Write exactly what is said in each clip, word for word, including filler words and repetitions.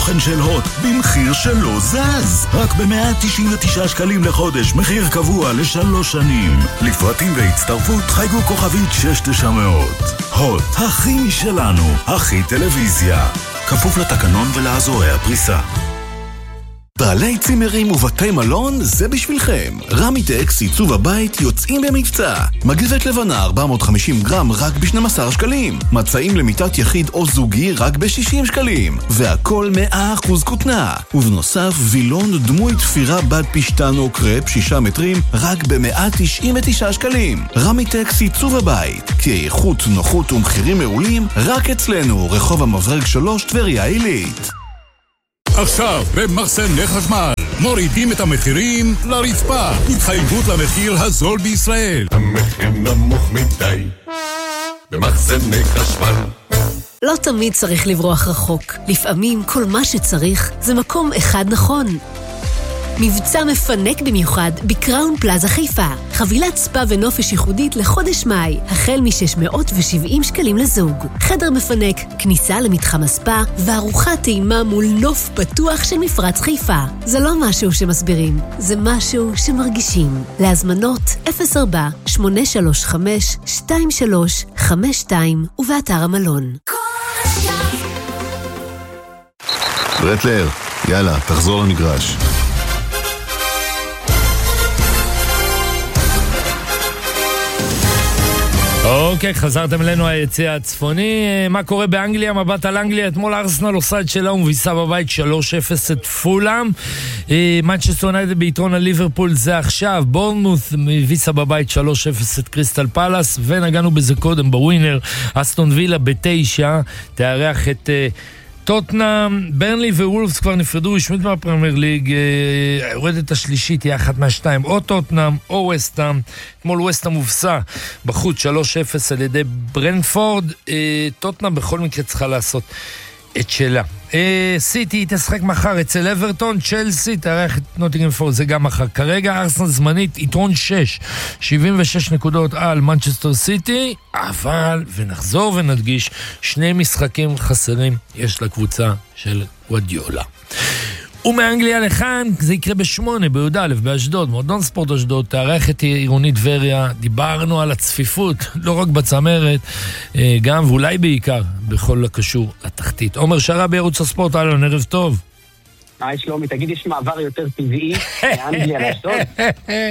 התוכן של הוט במחיר שלא זז. רק ב-מאה תשעים ותשעה שקלים לחודש, מחיר קבוע לשלוש שנים. לפרטים והצטרפות חייגו כוכבית שש תשע מאות. הוט, הכי משלנו, הכי טלוויזיה. כפוף לתקנון ולאזורי הפריסה. בעלי צימרים ובתי מלון זה בשבילכם. רמיטקס עיצוב הבית יוצאים במבצע. מגבת לבנה ארבע מאות וחמישים גרם רק ב-שנים עשר שקלים. מצעים למיטת יחיד או זוגי רק ב-שישים שקלים. והכל מאה אחוז כותנה. ובנוסף וילון דמוי תפירה בד פשטן או קרפ שישה מטרים רק ב-מאה תשעים ותשעה שקלים. רמיטקס עיצוב הבית. כי איכות, נוחות ומחירים מעולים רק אצלנו. רחוב המברג שלוש, טבריה עילית. עכשיו במחסני חשמל מורידים את המחירים לרצפה. התחייבות למחיר הזול בישראל. המחיר נמוך מדי במחסני חשמל. לא תמיד צריך לברוח רחוק. לפעמים כל מה שצריך זה מקום אחד נכון. מבצע מפנק במיוחד בקראון פלאזה חיפה. חבילת ספה ונופש ייחודית לחודש מאי, החל מ-שש מאות ושבעים שקלים לזוג. חדר מפנק, כניסה למתחם הספה, וארוחת טעימה מול נוף פתוח של מפרץ חיפה. זה לא משהו שמסבירים, זה משהו שמרגישים. להזמנות אפס ארבע שמונה שלוש חמש שתיים שלוש חמש שתיים ובאתר המלון. ברטלר, יאללה, תחזור למגרש. אוקיי, חזרתם אלינו היציע הצפוני. מה קורה באנגליה? מבט על אנגליה. אתמול ארסנל עושה את שלה ומביסה בבית שלוש אפס את פולאם. מנצ'סטר יונייטד ביתרון על ליברפול זה עכשיו. בורנמות' מביסה בבית שלוש אפס את קריסטל פלאס, ונגענו בזה קודם בווינר. אסטון וילה בתשע תארח את טוטנהאם. ברנלי ווולפס כבר נפרדו רשמית מהפרמייר ליג. היורדת השלישית היא אחת מהשתיים, או טוטנהאם או וסטהאם. אתמול וסטהאם הובסה בחוץ שלוש אפס על ידי ברנפורד. טוטנהאם בכל מקרה צריכה לעשות את שלה. סיטי תשחק מחר אצל אברטון, צ'לסי תארח את נוטינגהאם פורסט, זה גם מחר. כרגע ארסנל זמנית יתרון שש, שבעים ושש נקודות על מנצ'סטר סיטי, אבל ונחזור ונדגיש, שני משחקים חסרים יש לקבוצה של גוארדיולה. ומאנגליה לכאן זה יקרה בשמונה בי"א באשדוד. מועדון ספורט אשדוד תארח את עירונית טבריה. דיברנו על הצפיפות לא רק בצמרת, גם ואולי בעיקר בכל הקשור לתחתית. עומר שרה בערוץ הספורט, אהלן, ערב טוב. היי שלומי, תגיד, יש מעבר יותר טבעי מאנגליה לאשדוד?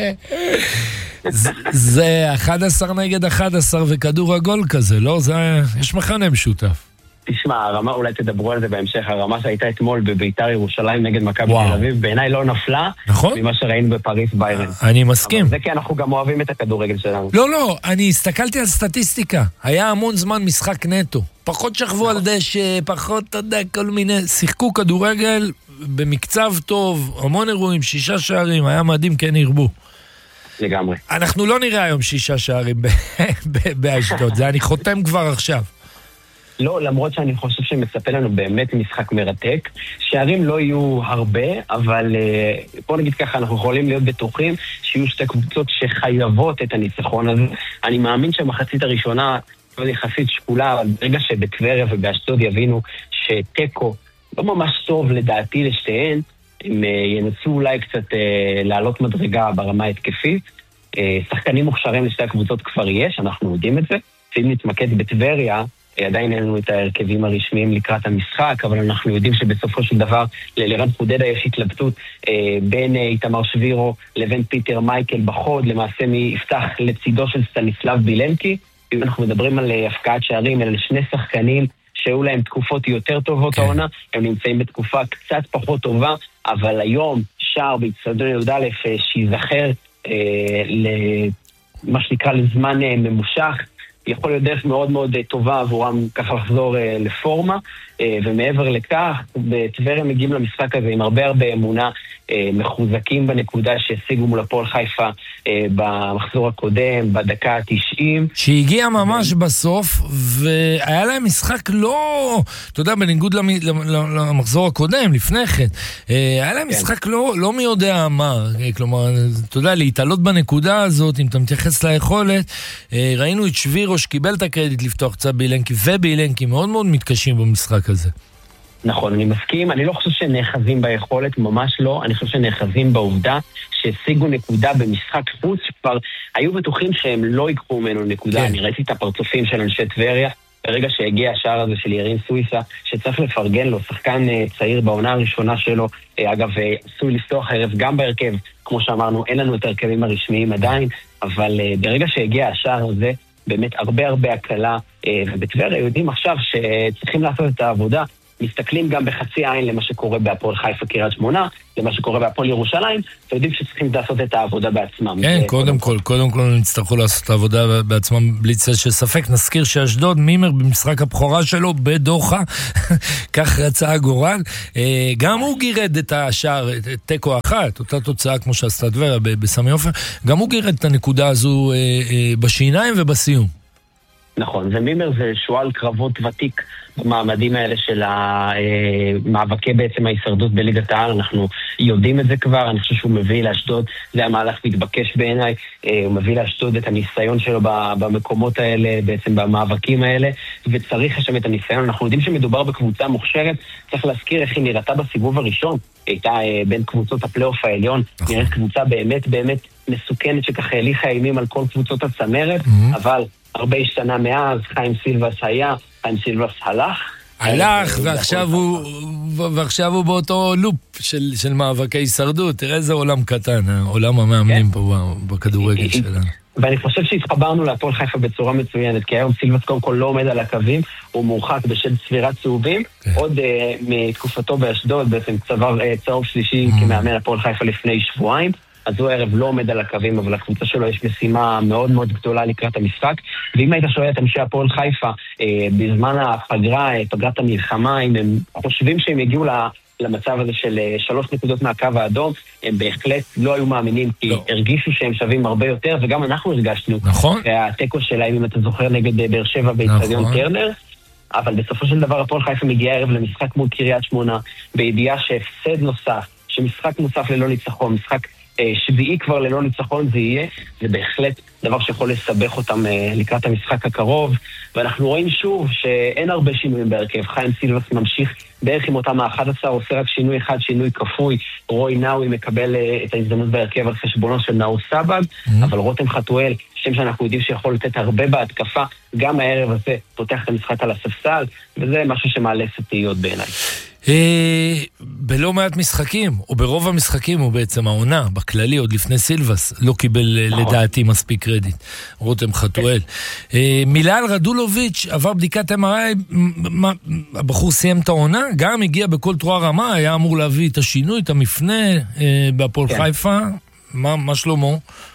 זה אחד עשר נגד אחד עשר וכדור עגול כזה, לא? יש מכנה משותף. תשמע, הרמה, אולי תדברו על זה בהמשך, הרמה שהייתה אתמול בביתר ירושלים נגד מכבי תל אביב, בעיניי לא נפלה, נכון? ממה שראינו בפריס ביירן. אני מסכים. זה כי אנחנו גם אוהבים את הכדורגל שלנו. לא, לא, אני הסתכלתי על סטטיסטיקה, היה המון זמן משחק נטו, פחות שכבו על דשא, פחות, אתה יודע, כל מיני, שיחקו כדורגל במקצב טוב, המון אירועים, שישה שערים, היה מדהים, כן ירבו. לגמרי. אנחנו לא נראה היום שישה שערים באשדוד, זה אני חותם כבר עכשיו. לא, למרות שאני חושב שמצפה לנו באמת משחק מרתק. שערים לא יהיו הרבה, אבל בוא נגיד ככה, אנחנו יכולים להיות בטוחים שיהיו שתי קבוצות שחייבות את הניצחון הזה. אני מאמין שהמחצית הראשונה לא יחסית שקולה, אבל ברגע שבטבריה ובאשדוד יבינו שטקו לא ממש טוב לדעתי לשתיהן, הם ינסו אולי קצת לעלות מדרגה ברמה התקפית. שחקנים מוכשרים לשתי הקבוצות כבר יש, אנחנו יודעים את זה. אם נתמקד בטבריה, עדיין אין לנו את ההרכבים הרשמיים לקראת המשחק, אבל אנחנו יודעים שבסופו של דבר ללירן חודדה יש התלבטות אה, בין אה, איתמר שבירו לבין פיטר מייקל בחוד, למעשה מי יפתח לצידו של סטניסלב בילנקי. אם אנחנו מדברים על אה, הפקעת שערים, אלה שני שחקנים שהיו להם תקופות יותר טובות okay. העונה, הם נמצאים בתקופה קצת פחות טובה, אבל היום שער באצטדיון י"א אה, שיזכר אה, למה שנקרא לזמן אה, ממושך, יכול להיות דרך מאוד מאוד טובה עבורם ככה לחזור לפורמה, ומעבר לכך, בטבריה מגיעים למשחק הזה עם הרבה הרבה אמונה, מחוזקים בנקודה שהשיגו מול הפועל חיפה במחזור הקודם, בדקה ה-תשעים. שהגיע ממש בסוף, והיה להם משחק לא, אתה יודע, בניגוד למחזור הקודם, לפני כן, היה להם משחק לא, לא מי יודע מה, כלומר, אתה יודע, להתעלות בנקודה הזאת, אם אתה מתייחס ליכולת, ראינו את שבירו שקיבל את הקרדיט לפתוח קצת בילנקי, ובילנקי מאוד מאוד מתקשים במשחק הזה. נכון, אני מסכים. אני לא חושב שנאחזים ביכולת, ממש לא. אני חושב שנאחזים בעובדה שהשיגו נקודה במשחק חוץ, שכבר היו בטוחים שהם לא ייקחו ממנו נקודה. כן. אני ראיתי את הפרצופים של אנשי טבריה, ברגע שהגיע השער הזה של ירין סוויסה, שצריך לפרגן לו, שחקן צעיר בעונה הראשונה שלו, אגב, עשוי לפתוח הערב גם בהרכב, כמו שאמרנו, אין לנו את הרכבים הרשמיים עדיין, אבל ברגע שהגיע השער הזה, באמת הרבה הרבה הקלה, ובטבריה יודעים עכשיו שצריכים לעשות את העבודה, מסתכלים גם בחצי עין למה שקורה בהפועל חיפה קריית שמונה, למה שקורה בהפועל ירושלים, ויודעים שצריכים לעשות את העבודה בעצמם. כן, קודם כל, קודם כל נצטרכו לעשות את העבודה בעצמם בלי צל של ספק. נזכיר שאשדוד, מימר במשחק הבכורה שלו בדוחה, כך רצה הגורל, גם הוא גירד את השער, את תיקו אחת, אותה תוצאה כמו שעשתה טבריה בסמי עופר, גם הוא גירד את הנקודה הזו בשיניים ובסיום. נכון, ומימר זה שואל קרבות ותיק במעמדים האלה של המאבקי בעצם ההישרדות בליגת העל, אנחנו יודעים את זה כבר, אני חושב שהוא מביא לאשדוד, זה המהלך מתבקש בעיניי, הוא מביא לאשדוד את הניסיון שלו במקומות האלה, בעצם במאבקים האלה, וצריך לשם את הניסיון, אנחנו יודעים שמדובר בקבוצה מוכשרת, צריך להזכיר איך היא נראתה בסיבוב הראשון, הייתה בין קבוצות הפלייאוף העליון, נראית קבוצה באמת באמת מסוכנת שככה הליכה אימים על כל קבוצות הצמרת, אבל הרבה השתנה מאז, חיים סילבס היה, חיים סילבס הלך. הלך, ועכשיו הוא, ועכשיו הוא באותו לופ של, של מאבקי הישרדות. תראה איזה עולם קטן, עולם המאמנים פה בכדורגל שלנו. ואני חושב שהתחברנו להפועל חיפה בצורה מצוינת, כי היום סילבס קודם כל לא עומד על הקווים, הוא מורחק בשל צבירת צהובים, עוד מתקופתו באשדוד, בעצם צהוב שלישי כמאמן הפועל חיפה לפני שבועיים, אז הוא הערב לא עומד על הקווים, אבל לקבוצה שלו יש משימה מאוד מאוד גדולה לקראת המשחק. ואם היית שואל את אנשי הפועל חיפה, אה, בזמן הפגרה, פגרת המלחמה, אם הם חושבים שהם יגיעו למצב הזה של שלוש נקודות מהקו האדום, הם בהחלט לא היו מאמינים, כי לא. הרגישו שהם שווים הרבה יותר, וגם אנחנו הרגשנו. נכון. והטקו שלהם, אם אתה זוכר, נגד באר שבע באצטדיון נכון. טרנר, אבל בסופו של דבר הפועל חיפה מגיע הערב למשחק מול קריית שמונה, בידיעה שהפסד נוסף, שמשחק נוסף ללא ניצחון, משחק שביעי כבר ללא ניצחון זה יהיה, זה בהחלט דבר שיכול לסבך אותם לקראת המשחק הקרוב, ואנחנו רואים שוב שאין הרבה שינויים בהרכב, חיים סילבס ממשיך בערך עם אותם ה-אחד עשר, עושה רק שינוי אחד, שינוי כפוי, רוי נאוי מקבל את ההזדמנות בהרכב על חשבונו של נאו סבג, mm-hmm. אבל רותם חתואל, שם שאנחנו יודעים שיכול לתת הרבה בהתקפה, גם הערב הזה פותח את המשחק על הספסל, וזה משהו שמעלה סטיות בעיניי. בלא מעט משחקים, או ברוב המשחקים הוא בעצם העונה, בכללי, עוד לפני סילבס, לא קיבל לדעתי מספיק קרדיט, רותם חתואל. מילה על רדולוביץ', עבר בדיקת אם אר איי, הבחור סיים את העונה, גם הגיע בכל תרועה רמה, היה אמור להביא את השינוי, את המפנה בהפועל חיפה, מה שלמה?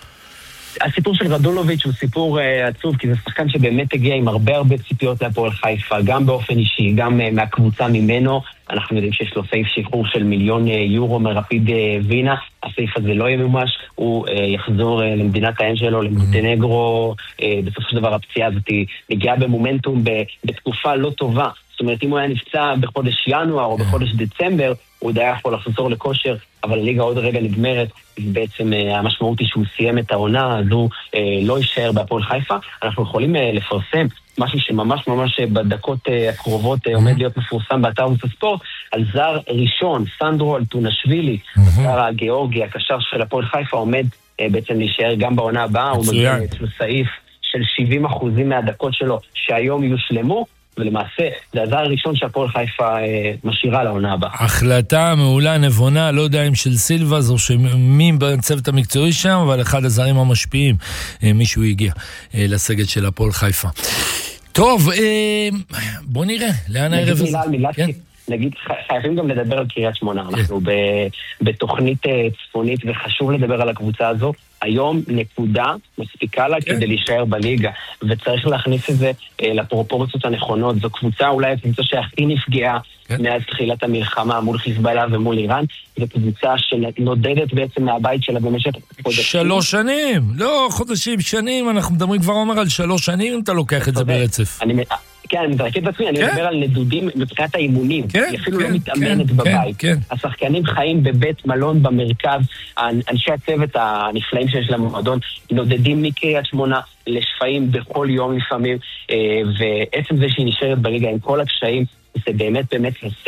הסיפור של רדולוביץ' הוא סיפור uh, עצוב, כי זה שחקן שבאמת הגיע עם הרבה הרבה ציפיות להפועל חיפה, גם באופן אישי, גם uh, מהקבוצה ממנו. אנחנו יודעים שיש לו סעיף שחרור של מיליון uh, יורו מרפיד uh, וינה, הסעיף הזה לא ימומש, הוא uh, יחזור uh, למדינת האם שלו, למונטנגרו, uh, בסופו של דבר הפציעה הזאת הגיעה במומנטום ב- בתקופה לא טובה. זאת אומרת, אם הוא היה נפצע בחודש ינואר או בחודש דצמבר, הוא עוד היה יכול לחזור לכושר, אבל הליגה עוד רגע נגמרת, בעצם המשמעות היא שהוא סיים את העונה, אז הוא אה, לא יישאר בהפועל חיפה. אנחנו יכולים אה, לפרסם משהו שממש ממש בדקות אה, הקרובות אה, עומד להיות מפורסם באתר ערוץ הספורט, על זר ראשון, סנדרו אלטונשווילי, זר הגיאורגי, הקשר של הפועל חיפה, עומד אה, בעצם להישאר גם בעונה הבאה, הוא מגיע אצלו סעיף של שבעים אחוזים מהדקות שלו, שהיום יושלמו, ולמעשה, זה הזר הראשון שהפועל חיפה אה, משאירה לעונה הבאה. החלטה מעולה, נבונה, לא יודע אם של סילבס או שמי בצוות המקצועי שם, אבל אחד הזרים המשפיעים, אה, מישהו הגיע אה, לסגל של הפועל חיפה. טוב, אה, בוא נראה, לאן הערב הזה? מילה, מילה, כן. נגיד, חייבים גם לדבר על קריית שמונה, אנחנו בתוכנית צפונית וחשוב לדבר על הקבוצה הזו, היום נקודה מספיקה לה כדי להישאר בליגה, וצריך להכניס את זה לפרופורציות הנכונות. זו קבוצה אולי הקבוצה שהכי נפגעה מאז תחילת המלחמה מול חיזבאללה ומול איראן, זו קבוצה שנודדת בעצם מהבית שלה במשך חודשים. שלוש שנים, לא חודשים, שנים, אנחנו מדברים כבר אומר על שלוש שנים, אם אתה לוקח את זה ברצף. אני כן, אני מתרכז בעצמי, אני מדבר על נדודים מבחינת האימונים, היא אפילו לא מתאמנת בבית. השחקנים חיים בבית מלון במרכז, אנשי הצוות הנפלאים שיש למועדון, נודדים מקריית שמונה לשפעים בכל יום לפעמים, ועצם זה שהיא נשארת בליגה עם כל הקשיים, זה באמת באמת הישג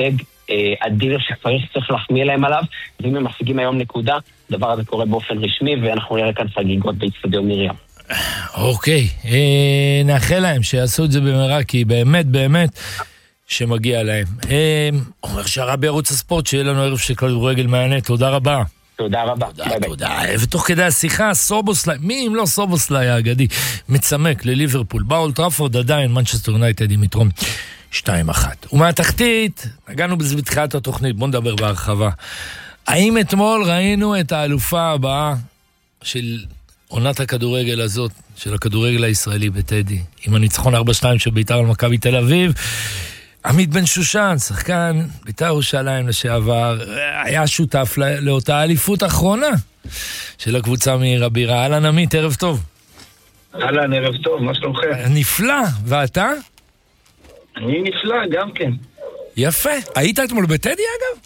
אדיר שצריך צריך להחמיא להם עליו, ואם הם משיגים היום נקודה, הדבר הזה קורה באופן רשמי, ואנחנו נראה כאן חגיגות באצטדיון מרים. אוקיי, נאחל להם שיעשו את זה במהרה, כי באמת באמת שמגיע להם. אומר שהרע בערוץ הספורט, שיהיה לנו ערב של כדורגל מענה. תודה רבה. תודה רבה. תודה, תודה. ותוך כדי השיחה, סובוסליי, מי אם לא סובוסליי האגדי, מצמק לליברפול. באולד טראפורד עדיין, מנצ'סטר יונייטד עם יתרון שתיים אחת. ומהתחתית, הגענו בזה בתחילת התוכנית, בוא נדבר בהרחבה. האם אתמול ראינו את האלופה הבאה של עונת הכדורגל הזאת, של הכדורגל הישראלי בטדי, עם הניצחון ארבע שתיים של בית"ר על מכבי תל אביב? עמית בן שושן, שחקן בית"ר ירושלים לשעבר, היה שותף לא, לאותה אליפות האחרונה של הקבוצה מעיר הבירה. אהלן עמית, ערב טוב. אהלן, ערב טוב, מה שלומכם? נפלא, ואתה? אני נפלא, גם כן. יפה. היית אתמול בטדי אגב?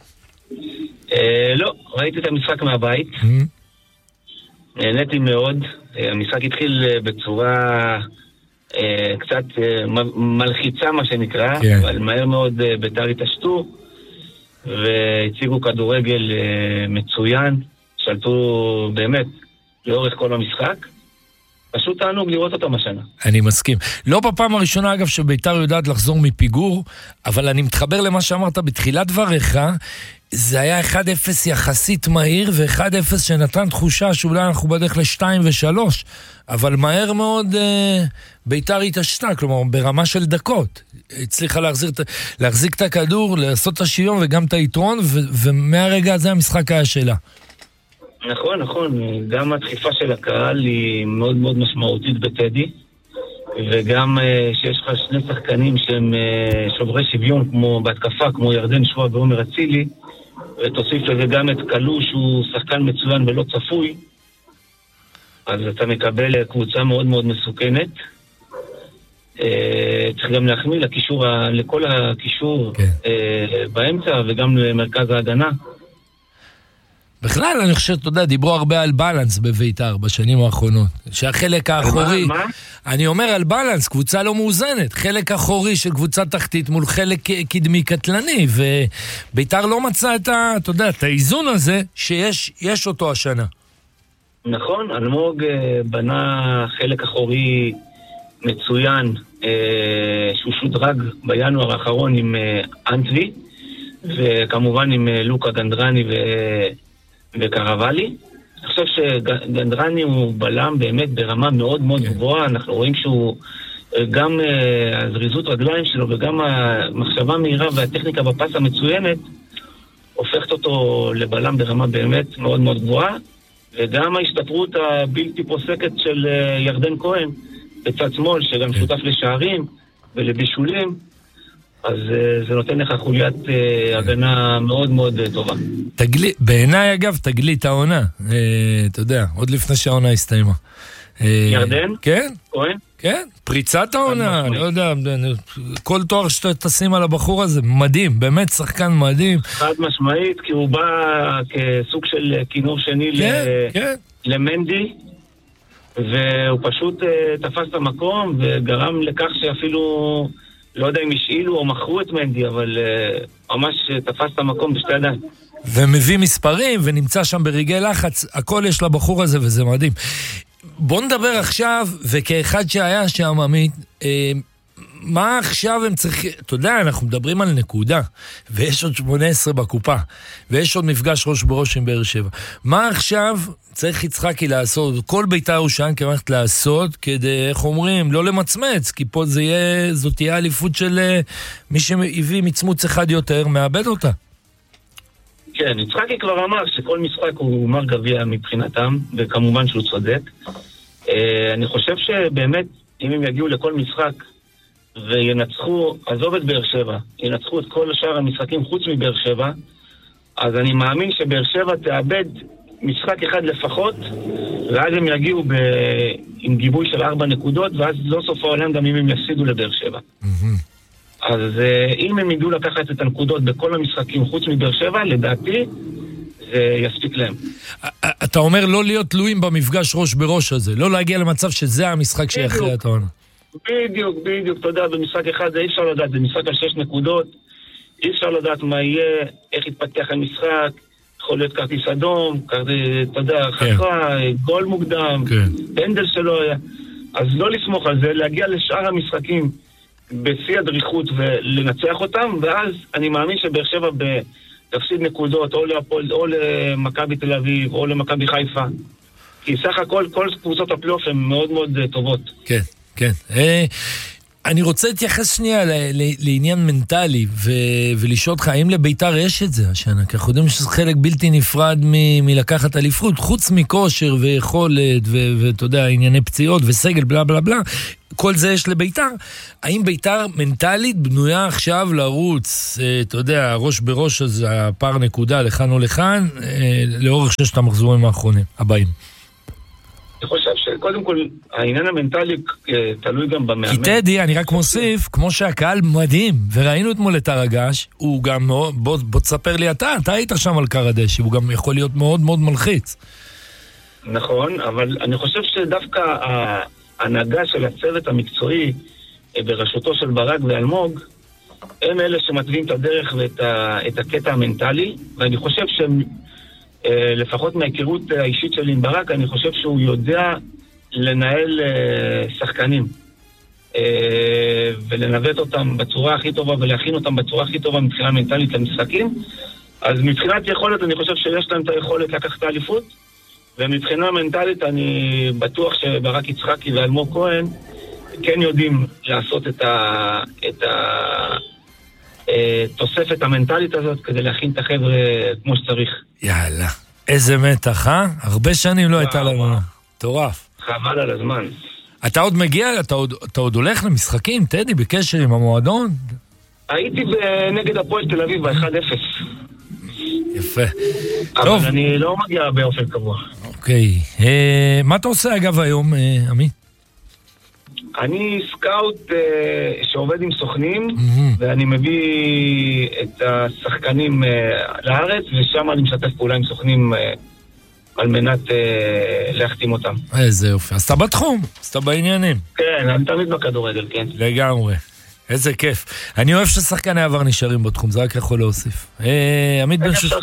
אה, לא, ראיתי את המשחק מהבית. Mm-hmm. נהניתי מאוד. המשחק התחיל בצורה אה, קצת אה, מלחיצה, מה שנקרא, כן. אבל מהר מאוד אה, בית"ר התעשתו, והציגו כדורגל אה, מצוין, שלטו באמת לאורך כל המשחק. פשוט תענוג לראות אותם השנה. אני מסכים. לא בפעם הראשונה, אגב, שבית"ר יודעת לחזור מפיגור, אבל אני מתחבר למה שאמרת בתחילת דבריך, זה היה אחד אפס יחסית מהיר, ו-אחד אפס שנתן תחושה שאולי אנחנו בדרך ל-שתיים ושלוש, אבל מהר מאוד אה, בית"ר התעשתה, כלומר, ברמה של דקות. הצליחה להחזיר, להחזיק את הכדור, לעשות את השוויון וגם את היתרון, ו- ומהרגע הזה המשחק היה שלה. נכון, נכון. גם הדחיפה של הקהל היא מאוד מאוד משמעותית בטדי, וגם שיש לך שני שחקנים שהם שוברי שוויון כמו בהתקפה, כמו ירדן שועה ועומר אצילי, ותוסיף לזה גם את קלוש, שהוא שחקן מצוין ולא צפוי, אז אתה מקבל קבוצה מאוד מאוד מסוכנת. צריך גם להחמיא לקישור, לכל הקישור באמצע וגם למרכז ההגנה. בכלל, אני חושב, אתה יודע, דיברו הרבה על בלנס בבית"ר בשנים האחרונות. שהחלק האחורי, אני אומר על בלנס, קבוצה לא מאוזנת. חלק אחורי של קבוצה תחתית מול חלק קדמי קטלני, ובית"ר לא מצא את ה, אתה יודע, את האיזון הזה שיש יש אותו השנה. נכון, אלמוג בנה חלק אחורי מצוין, שהוא שודרג בינואר האחרון עם אנטבי, וכמובן עם לוקה גנדרני ו... וקרבלי. אני חושב שגנדרני הוא בלם באמת ברמה מאוד מאוד גבוהה. אנחנו רואים שהוא גם הזריזות רגליים שלו וגם המחשבה מהירה והטכניקה בפס המצוינת הופכת אותו לבלם ברמה באמת מאוד מאוד גבוהה, וגם ההשתפרות הבלתי פוסקת של ירדן כהן בצד שמאל, שגם שותף לשערים ולבישולים, אז זה נותן לך חוליית הגנה מאוד מאוד טובה. בעיניי אגב, תגלית העונה, אתה יודע, עוד לפני שהעונה הסתיימה. ירדן? כן. כהן? כן, פריצת העונה, אני לא יודע, כל תואר שאתה תשים על הבחור הזה, מדהים, באמת שחקן מדהים. חד משמעית, כי הוא בא כסוג של כינור שני למנדי, והוא פשוט תפס את המקום וגרם לכך שאפילו... לא יודע אם השאילו או מכרו את מנדי, אבל uh, ממש תפס את המקום בשתי ידיים. ומביא מספרים, ונמצא שם ברגעי לחץ, הכל יש לבחור הזה, וזה מדהים. בוא נדבר עכשיו, וכאחד שהיה שם, עמית, אה, מה עכשיו הם צריכים, אתה יודע, אנחנו מדברים על נקודה, ויש עוד שמונה עשרה בקופה, ויש עוד מפגש ראש בראש עם באר שבע. מה עכשיו צריך יצחקי לעשות, כל בית"ר ירושלים כמעט לעשות, כדי, איך אומרים, לא למצמץ, כי פה זה יהיה, זאת תהיה אליפות של מי שהביא מצמוץ אחד יותר, מאבד אותה. כן, יצחקי כבר אמר שכל משחק הוא מר גביע מבחינתם, וכמובן שהוא צודק. אני חושב שבאמת, אם הם יגיעו לכל משחק, וינצחו, עזוב את באר שבע, ינצחו את כל שאר המשחקים חוץ מבאר שבע, אז אני מאמין שבאר שבע תאבד משחק אחד לפחות, ואז הם יגיעו ב... עם גיבוי של ארבע נקודות, ואז לא סוף העולם גם אם הם יפסידו לבאר שבע. Mm-hmm. אז אם הם ידעו לקחת את הנקודות בכל המשחקים חוץ מבאר שבע, לדעתי זה יספיק להם. אתה אומר לא להיות תלויים במפגש ראש בראש הזה, לא להגיע למצב שזה המשחק שיכריע את העונה. בדיוק, בדיוק, אתה יודע, במשחק אחד זה אי אפשר לדעת, זה משחק על שש נקודות, אי אפשר לדעת מה יהיה, איך יתפתח המשחק, יכול להיות כרטיס אדום, כרטיס, אתה יודע, חכה, גול מוקדם, פנדל שלו היה. אז לא לסמוך על זה, להגיע לשאר המשחקים בשיא הדריכות ולנצח אותם, ואז אני מאמין שבאר שבע תפסיד נקודות, או להפועל, או למכבי תל אביב, או למכבי חיפה. כי סך הכל, כל קבוצות הפלייאוף הן מאוד מאוד טובות. כן, כן. אני רוצה להתייחס שנייה לעניין מנטלי, ולשאול אותך, האם לביתר יש את זה השנה? כי אנחנו יודעים שזה חלק בלתי נפרד מלקחת אליפות, חוץ מכושר ויכולת, ואתה יודע, ענייני פציעות וסגל, בלה בלה בלה, כל זה יש לביתר. האם ביתר מנטלית בנויה עכשיו לרוץ, אתה יודע, ראש בראש, אז הפער נקודה לכאן או לכאן, לאורך ששת המחזורים האחרונים, הבאים? אני חושב שקודם כל, העניין המנטלי תלוי גם במאמן. כי טדי, אני רק מוסיף, כמו שהקהל מדהים, וראינו אתמול את הרגש, הוא גם, בוא, בוא תספר לי אתה, אתה היית שם על קרדשי, הוא גם יכול להיות מאוד מאוד מלחיץ. נכון, אבל אני חושב שדווקא ההנהגה של הצוות המקצועי, בראשותו של ברק ואלמוג, הם אלה שמתווים את הדרך ואת ה, את הקטע המנטלי, ואני חושב שהם, לפחות מההיכרות האישית שלי עם ברק, אני חושב שהוא יודע לנהל שחקנים ולנווט אותם בצורה הכי טובה ולהכין אותם בצורה הכי טובה מבחינה מנטלית למשחקים. אז מבחינת יכולת אני חושב שיש להם את היכולת לקחת את האליפות, ומבחינה מנטלית אני בטוח שברק יצחקי ואלמוג כהן כן יודעים לעשות את ה... את ה... תוספת המנטלית הזאת כדי להכין את החבר'ה כמו שצריך. יאללה, איזה מתח, אה? הרבה שנים לא הייתה לנו. טורף. חבל על הזמן. אתה עוד מגיע, אתה עוד, אתה עוד הולך למשחקים, טדי, בקשר עם המועדון? הייתי נגד הפועל תל אביב ב-אחד אפס. יפה. אבל טוב. אני לא מגיע באופן קבוע. אוקיי. אה, מה אתה עושה אגב היום, אה, עמית? אני סקאוט uh, שעובד עם סוכנים, mm-hmm. ואני מביא את השחקנים uh, לארץ, ושם אני משתף פעולה עם סוכנים uh, על מנת uh, להחתים אותם. איזה יופי. אז אתה בתחום, אז אתה בעניינים. כן, אני תמיד בכדורגל, כן. לגמרי. איזה כיף. אני אוהב ששחקני עבר נשארים בתחום, זה רק יכול להוסיף. אה, עמית בן שוש...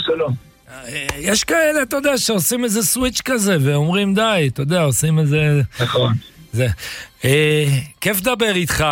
יש כאלה, אתה יודע, שעושים איזה סוויץ' כזה, ואומרים די, אתה יודע, עושים איזה... נכון. זה. אה, כיף לדבר איתך,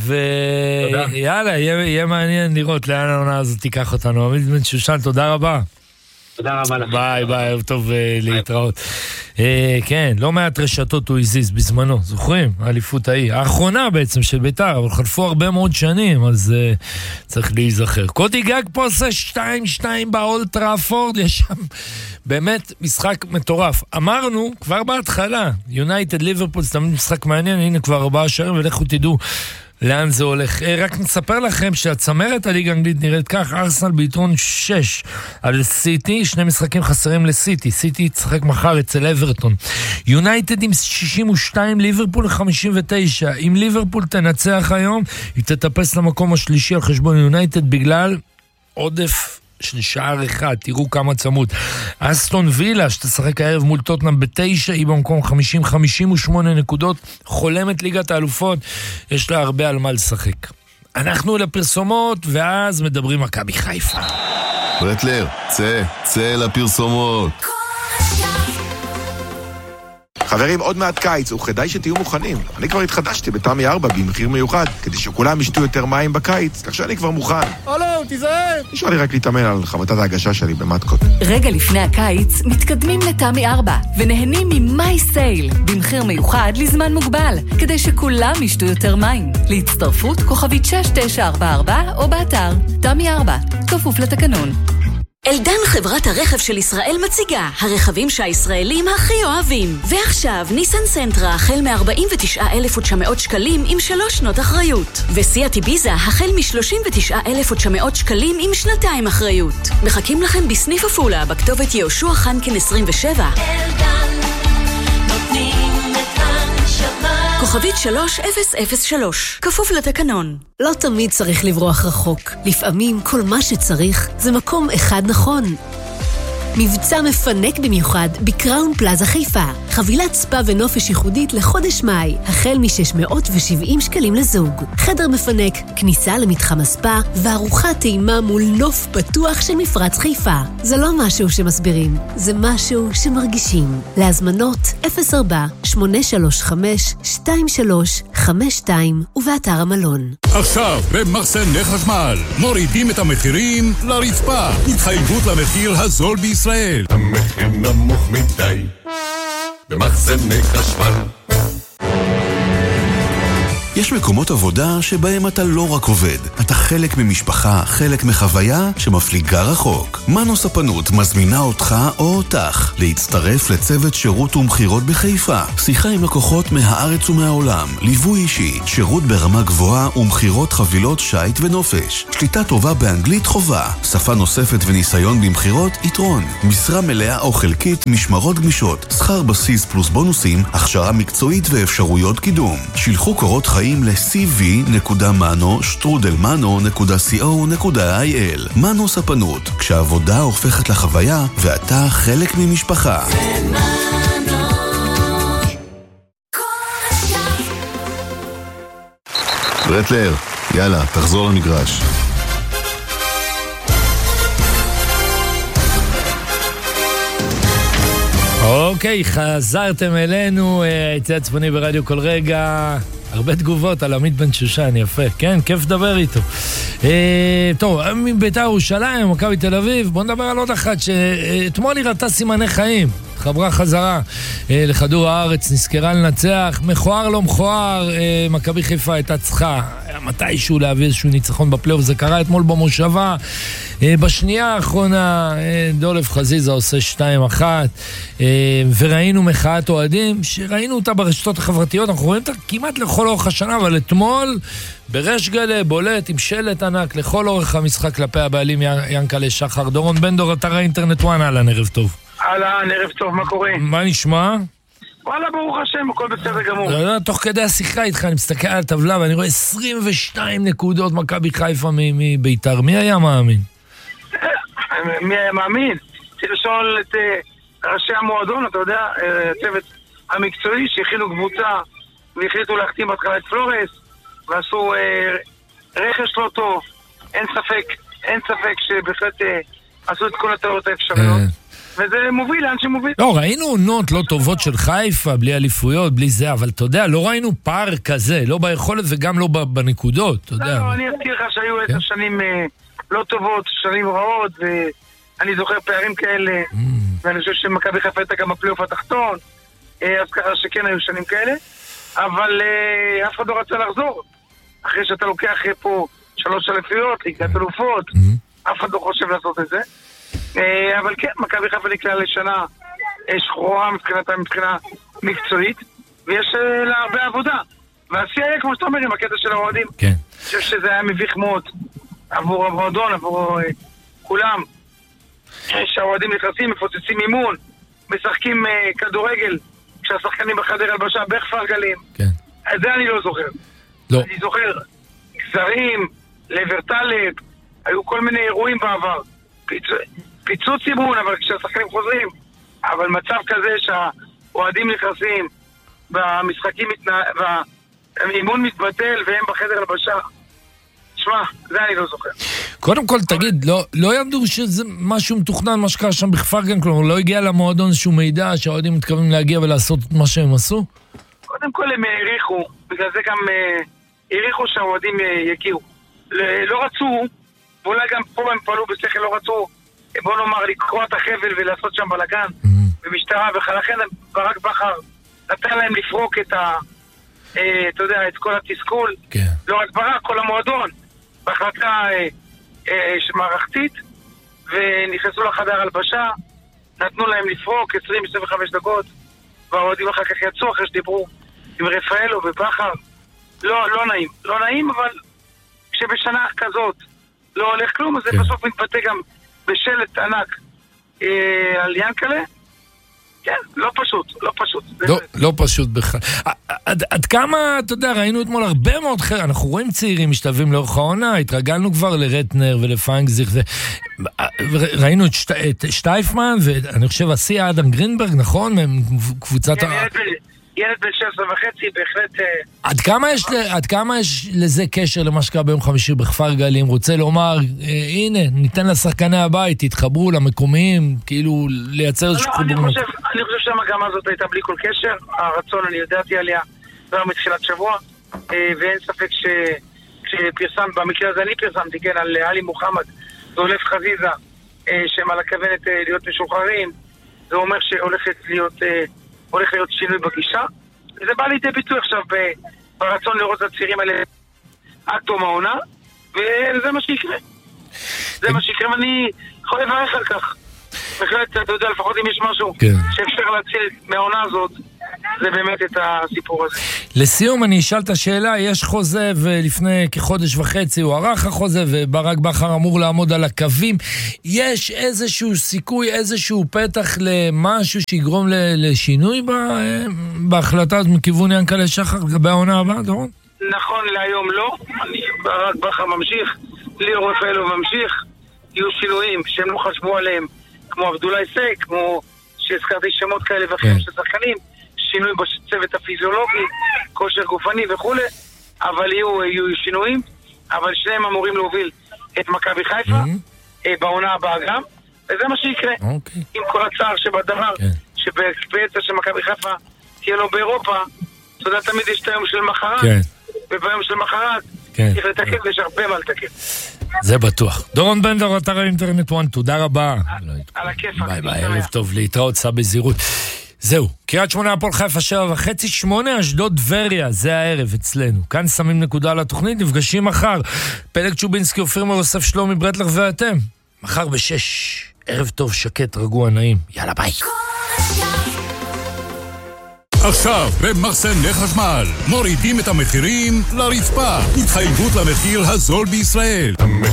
ויאללה, יהיה, יהיה מעניין לראות לאן העונה הזאת תיקח אותנו. עמית בן שושן, תודה רבה. תודה רבה לך. ביי, ביי, ערב טוב להתראות. כן, לא מעט רשתות הוא הזיז בזמנו, זוכרים? האליפות ההיא, האחרונה בעצם של ביתר, אבל חלפו הרבה מאוד שנים, אז צריך להיזכר. קודי גג פה עושה שתיים שתיים באולד טראפורד, יש שם באמת משחק מטורף. אמרנו כבר בהתחלה, יונייטד ליברפול, זה תמיד משחק מעניין, הנה כבר ארבעה שערים, ולכו תדעו לאן זה הולך. רק נספר לכם שהצמרת הליגה האנגלית נראית כך, ארסנל ביתרון שש על סיטי, שני משחקים חסרים לסיטי, סיטי יצחק מחר אצל אברטון. יונייטד עם שישים ושתיים, ליברפול חמישים ותשע. אם ליברפול תנצח היום, היא תטפס למקום השלישי על חשבון יונייטד בגלל עודף של שער אחד, תראו כמה צמוד. אסטון וילה, שתשחק הערב מול טוטנהאם בתשע, היא במקום חמישים, חמישים ושמונה נקודות, חולמת ליגת האלופות, יש לה הרבה על מה לשחק. אנחנו לפרסומות, ואז מדברים מכבי חיפה. ברטלר, צא, צא לפרסומות. חברים, עוד מעט קיץ, וכדאי שתהיו מוכנים. אני כבר התחדשתי בתמי ארבע במחיר מיוחד, כדי שכולם ישתו יותר מים בקיץ, כך שאני כבר מוכן. הלו, תיזהר! נשאר לי רק להתאמן על חבטת ההגשה שלי במתקות. רגע לפני הקיץ, מתקדמים לתמי ארבע, ונהנים ממי סייל, במחיר מיוחד לזמן מוגבל, כדי שכולם ישתו יותר מים. להצטרפות כוכבית שש תשע ארבע ארבע, או באתר תמי ארבע, כפוף לתקנון. אלדן חברת הרכב של ישראל מציגה הרכבים שהישראלים הכי אוהבים. ועכשיו ניסן סנטרה החל מ-ארבעים ותשעה אלף ותשע מאות שקלים עם שלוש שנות אחריות. וסיאט איביזה החל מ-שלושים ותשעה אלף ותשע מאות שקלים עם שנתיים אחריות. מחכים לכם בסניף עפולה בכתובת יהושע חנקין עשרים ושבע. אלדן נותנים את הנשמה. כוכבית שלוש אפס אפס שלוש, כפוף לתקנון. לא תמיד צריך לברוח רחוק. לפעמים כל מה שצריך זה מקום אחד נכון. מבצע מפנק במיוחד בקראון פלאזה חיפה. חבילת ספה ונופש ייחודית לחודש מאי, החל מ-שש מאות ושבעים שקלים לזוג. חדר מפנק, כניסה למתחם הספה, וארוחת טעימה מול נוף פתוח של מפרץ חיפה. זה לא משהו שמסבירים, זה משהו שמרגישים. להזמנות אפס ארבע שמונה שלוש חמש שתיים שלוש חמש שתיים ובאתר המלון. עכשיו במחסני חשמל מורידים את המחירים לרצפה. התחייבות למחיר הזול בישראל. המחיר נמוך מדי במחסני חשמל. יש מקומות עבודה שבהם אתה לא רק עובד, אתה חלק ממשפחה, חלק מחוויה שמפליגה רחוק. מנו ספנות מזמינה אותך או אותך להצטרף לצוות שירות ומחירות בחיפה. שיחה עם לקוחות מהארץ ומהעולם, ליווי אישי, שירות ברמה גבוהה ומחירות חבילות שייט ונופש. שליטה טובה באנגלית חובה, שפה נוספת וניסיון במחירות יתרון. משרה מלאה או חלקית, משמרות גמישות, שכר בסיס פלוס בונוסים, הכשרה מקצועית ואפשרויות קידום. שילחו קורות חיים ל-סי וי נקודה מנו שטרודל מנו נקודה סי או נקודה איי אל. מנו ספנות, כשהעבודה הופכת לחוויה ואתה חלק ממשפחה. ברטלר, יאללה, תחזור למגרש. אוקיי, חזרתם אלינו, היציע הצפוני ברדיו כל רגע. הרבה תגובות על עמית בן שושן, יפה. כן, כיף לדבר איתו. אה, טוב, מביתר ירושלים, מכבי תל אביב, בוא נדבר על עוד אחת שאתמול היא ראתה סימני חיים. חברה חזרה אה, לכדור הארץ, נזכרה לנצח, מכוער לא מכוער, אה, מכבי חיפה הייתה צריכה מתישהו להביא איזשהו ניצחון בפלייאוף, זה קרה אתמול במושבה, אה, בשנייה האחרונה אה, דולף חזיזה עושה שתיים אחת, אה, וראינו מחאת אוהדים, שראינו אותה ברשתות החברתיות, אנחנו רואים אותה כמעט לכל אורך השנה, אבל אתמול ברש גלה בולט עם שלט ענק לכל אורך המשחק כלפי הבעלים ינקלה שחר. דורון בן דור, אתר האינטרנט וואן, אהלן, ערב טוב. אהלן, ערב טוב, מה קורה? מה נשמע? וואלה, ברוך השם, הכל בסדר גמור. תוך כדי השיחה איתך, אני מסתכל על הטבלה ואני רואה עשרים ושתיים נקודות מכבי חיפה מביתר. מי היה מאמין? מי היה מאמין? צריך לשאול את ראשי המועדון, אתה יודע, הצוות המקצועי שהכינו קבוצה והחליטו להחתים בהתחלה את פלורס ועשו רכש לא טוב. אין ספק, אין ספק שבהחלט עשו את כל הטעויות האפשריות. וזה מוביל לאן שמוביל. לא, ראינו עונות לא טובות של חיפה, בלי אליפויות, בלי זה, אבל אתה יודע, לא ראינו פער כזה, לא ביכולת וגם לא בנקודות, אתה יודע. לא, אני אזכיר לך שהיו עשר שנים לא טובות, שנים רעות, ואני זוכר פערים כאלה, ואני חושב שמכבי חיפה הייתה גם בפלייאוף התחתון, אז ככה שכן היו שנים כאלה, אבל אף אחד לא רצה לחזור. אחרי שאתה לוקח פה שלוש אליפויות, ליגת אלופות, אף אחד לא חושב לעשות את זה. אבל כן, מכבי חיפה נקלעה לשנה שחורה מבחינה, מבחינה מקצועית, ויש לה הרבה עבודה. והעשייה היה, כמו שאתה אומר, עם הקטע של האוהדים. כן. אני חושב שזה היה מביך מאוד עבור המועדון, עבור uh, כולם. שהאוהדים נכנסים, מפוצצים אימון, משחקים uh, כדורגל, כשהשחקנים בחדר הלבשה בכפר גלים. כן. את זה אני לא זוכר. לא. אני זוכר גזרים, לבר טלב, היו כל מיני אירועים בעבר. פיצוץ אימון, אבל כשהשחקנים חוזרים, אבל מצב כזה שהאוהדים נכנסים במשחקים, והאימון מתבטל והם בחדר הלבשה, תשמע, זה אני לא זוכר. קודם כל תגיד, לא, לא ידעו שזה משהו מתוכנן, מה שקרה שם בכפר גן, כלומר לא הגיע למועדון איזשהו מידע שהאוהדים מתכוונים להגיע ולעשות את מה שהם עשו? קודם כל הם העריכו, בגלל זה גם העריכו שהאוהדים יגיעו. לא רצו, ואולי גם פה הם פעלו בשכל, לא רצו, בוא נאמר, לקרוא את החבל ולעשות שם בלגן, במשטרה, ולכן ברק בכר נתן להם לפרוק את ה... אתה יודע, את כל התסכול, לא רק ברק, כל המועדון, בהחלטה מערכתית, ונכנסו לחדר הלבשה, נתנו להם לפרוק עשרים עד עשרים וחמש דקות, והאוהדים אחר כך יצאו אחרי שדיברו עם רפאלו ובכר. לא, לא נעים, לא נעים, אבל כשבשנה כזאת לא הולך כלום, אז זה בסוף מתבטא גם בשלט ענק אה, על ינקלה, כן, לא פשוט, לא פשוט. לא, לא פשוט בכלל. עד, עד כמה, אתה יודע, ראינו אתמול הרבה מאוד חר... אנחנו רואים צעירים משתלבים לאורך העונה, התרגלנו כבר לרטנר ולפיינגזיך, ו... ראינו את, שט... את שטייפמן, ואני חושב עשי אדם גרינברג, נכון? קבוצת... כן, ה... ילד בן שש עשרה וחצי, בהחלט... עד כמה, יש, עד כמה יש לזה קשר למה שקרה ביום חמישי בכפר גלים? רוצה לומר, הנה, ניתן לשחקני הבית, תתחברו למקומיים, כאילו לייצר איזשהו חיבור. אני חושב, אני חושב שהמגמה הזאת הייתה בלי כל קשר, הרצון, אני יודעתי עליה כבר מתחילת שבוע, ואין ספק ש... כשפרסם, במקרה הזה אני פרסמתי, כן, על עלי מוחמד, דולף חזיזה, שהם על הכוונת להיות משוחררים, זה אומר שהולכת להיות... הולך להיות שינוי בגישה, וזה בא לידי ביטוי עכשיו ברצון לראות את הצעירים האלה עד תום העונה, וזה מה שיקרה. זה מה שיקרה, ואני יכול לברך על כך. בהחלט, אתה יודע, לפחות אם יש משהו שאפשר להציל מהעונה הזאת, זה באמת את הסיפור הזה. לסיום, אני אשאל את השאלה, יש חוזה ולפני כחודש וחצי הוא ערך החוזה, וברק בכר אמור לעמוד על הקווים. יש איזשהו סיכוי, איזשהו פתח למשהו שיגרום לשינוי בהחלטה מכיוון ינקלה שחר לגבי העונה הבאה, דורון? נכון, להיום לא. ברק בכר ממשיך, ליאור רפאלו ממשיך, יהיו שינויים שהם לא חשבו עליהם, כמו עבדולאי סק, כמו שהזכרתי שמות כאלה ואחרים של שחקנים, שינוי בצוות הפיזיולוגי, כושר גופני וכו', אבל יהיו, יהיו שינויים, אבל שניהם אמורים להוביל את מכבי חיפה mm-hmm. בעונה הבאה גם, וזה מה שיקרה. Okay. עם כל הצער שבדבר, okay. שבעצם שמכבי חיפה תהיה לו באירופה, אתה יודע, תמיד יש את היום של מחרת, okay. וביום של מחרת okay. צריך לתקן, ויש הרבה מה לתקן. זה בטוח. דורון בנדר, אתר האינטרנט וואן, תודה רבה. על הכיף. ביי ביי, ערב טוב, להתראות, סע בזהירות. זהו, קריית שמונה הפועל חיפה שבע וחצי, שמונה אשדוד טבריה, זה הערב אצלנו. כאן שמים נקודה על התוכנית, נפגשים מחר. פלג צ'ובינסקי, אופיר מור יוסף, שלומי ברטלר ואתם. מחר בשש, ערב טוב, שקט, רגוע, נעים. יאללה, ביי. עכשיו, במחסני חשמל, מורידים את המחירים לרצפה. התחייבות למחיר הזול בישראל.